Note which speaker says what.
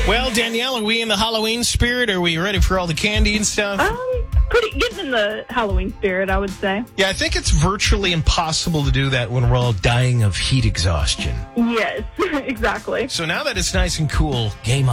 Speaker 1: Well, Danielle, are we in the Halloween spirit? Are we ready for all the candy and stuff?
Speaker 2: Pretty getting in the Halloween spirit, I would say.
Speaker 1: Yeah, I think it's virtually impossible to do that when we're all dying of heat exhaustion.
Speaker 2: Yes, exactly.
Speaker 1: So now that it's nice and cool, game on.